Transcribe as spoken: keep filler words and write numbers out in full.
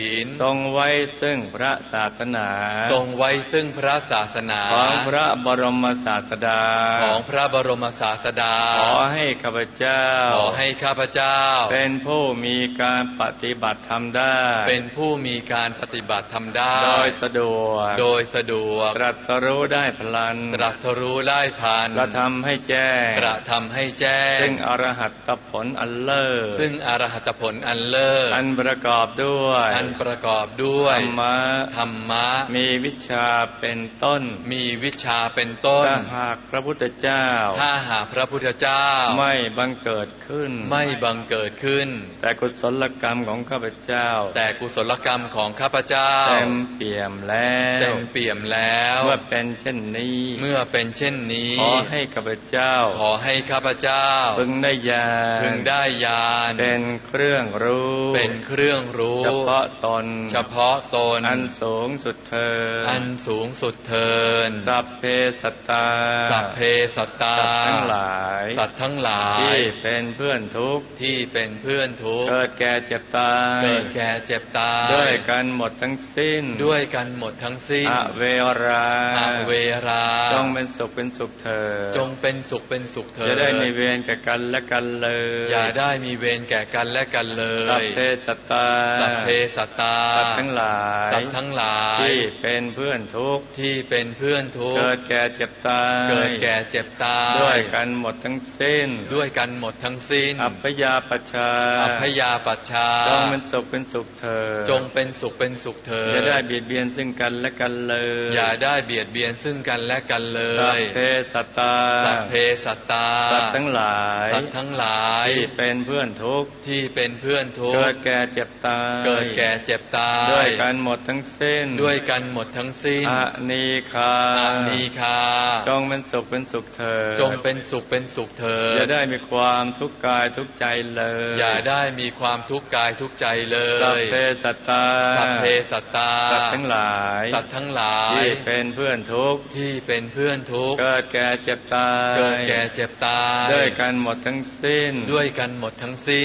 ทรงไว้ซึ่งพระศาสนาทรงไว้ซึ่งพระศาสนาของพระบรมศาสดาของพระบรมศาสดาขอให้ข้าพเจ้าขอให้ข้าพเจ้าเป็นผู้มีการปฏิบัติธรรมได้เป็นผู้มีการปฏิบัติธรรมได้โดยสะดวกโดยสะดวกตรัสรู้ได้พลันตรัสรู้ได้พลันกระทำให้แจ้งกระทำให้แจ้งซึ่งอรหัตผลอันเลิศซึ่งอรหัตผลอันเลิศอันประกอบด้วยอันประกอบด้วยธรรมะธรรมะมีวิชาเป็นต้นมีวิชาเป็นต้นถ้าหากพระพุทธเจ้าถ้าหากพระพุทธเจ้าไม่บังเกิดขึ้นไม่บังเกิดขึ้นแต่กุศลกรรมของข้าพเจ้าแต่กุศลกรรมของข้าพเจ้าเต็มเปี่ยมแล้วเต็มเปี่ยมแล้วเมื่อเป็นเช่นนี้เมื่อเป็นเช่นนี้ขอให้ข้าพเจ้าขอให้ข้าพเจ้าพึงได้ญาณพึงได้ญาณเป็นเครื่องรู้เป็นเครื่องรู้เฉพาะตนเฉพาะตนอันสูงสุดเถิดอันสูงสุดเถิดสัพเพสัตตาสัพเพสัตตาสัตว์ทั้งหลายสัตว์ทั้งหลายที่เป็นเพื่อนทุกข์ที่เป็นเพื่อนทุกข์เกิดแก่เจ็บตายเกิดแก่เจ็บตายด้วยกันหมดทั้งสิ้นด้วยกันหมดทั้งสิ้นอเวราอเวราจงเป็นสุขเป็นสุขเถิดจงเป็นสุขเป็นสุขเถิดจะได้มีเวรแก่กันและกันเลยอย่าได้มีเวรแก่กันและกันเลยสัพเพสัตตาสัพเพสัตตาสัตว์ทั้งหลายสัตว์ทั้งหลายที่เป็นเพื่อนทุกข์ที่เป็นเพื่อนทุกข์เกิดแก่เจ็บตายเกิดแก่เจ็บตายด้วยกันหมดทั้งสิ้นด้วยกันหมดทั้งสิ้นอัพยาปัชชาอัพยาปัชชาจงเป็นสุขเป็นสุขเถิดจงเป็นสุขเป็นสุขเถิดอย่าได้เบียดเบียนซึ่งกันและกันเลยอย่าได้เบียดเบียนซึ่งกันและกันเลยสัพเพสัตตาสัพเพสัตตาสัตว์ทั้งหลายสัตว์ทั้งหลายที่เป็นเพื่อนทุกข์ที่เป็นเพื่อนทุกข์เกิดแก่เจ็บตายเกิดแก่เจ็บตายด้วยกันหมดทั้งสิ้นด้วยกันหมดทั้งสิ้นอนีคาอนีคาจงเป็นสุขเป็นสุขเถิดจงเป็นสุขเป็นสุขเถิดอย่าได้มีความทุกข์กายทุกข์ใจเลยอย่าได้มีความทุกข์กายทุกข์ใจเลยสัพเพสัตตาสัพเพสัตตาสัตว์ทั้งหลายสัตว์ทั้งหลายที่เป็นเพื่อนทุกข์ที่เป็นเพื่อนทุกข์เกิดแก่เจ็บตายเกิดแก่เจ็บตายด้วยกันหมดทั้งสิ้นด้วยกันหมดทั้งสิ้น